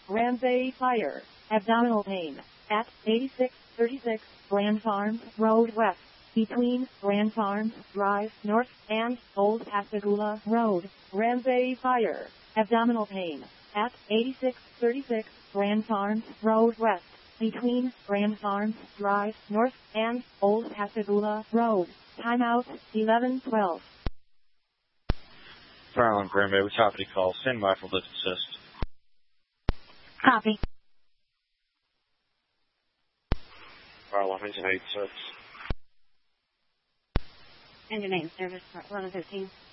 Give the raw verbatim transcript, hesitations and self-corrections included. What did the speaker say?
Ramsay Fire. Abdominal pain. At eighty-six thirty-six Grand Farms Road West. Between Grand Farms Drive North and Old Pascagoula Road. Ramsay Fire. Abdominal pain. At eighty-six thirty-six Grand Farms Road West. Between Grand Farms Drive North and Old Pascagoula Road. Timeout eleven twelve. Fire alarm Grand Bay, we copy call. Stand by for lift assist. Copy. Fire alarm engine eight six. Engine eight service for eleven fifteen.